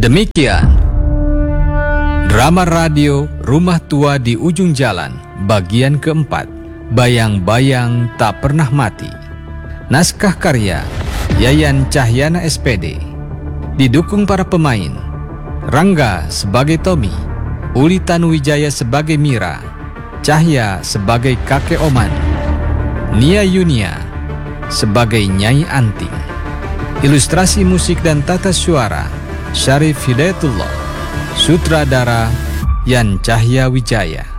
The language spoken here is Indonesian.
Demikian drama radio Rumah Tua di Ujung Jalan bagian keempat, Bayang-Bayang Tak Pernah Mati. Naskah karya Yayan Cahyana SPD. Didukung para pemain: Rangga sebagai Tommy, Uli Tanuwijaya sebagai Mira, Cahya sebagai Kakek Oman, Nia Yunia sebagai Nyai Anting. Ilustrasi musik dan tata suara Syarif Hidayatullah. Sutradara Yan Cahya Wijaya.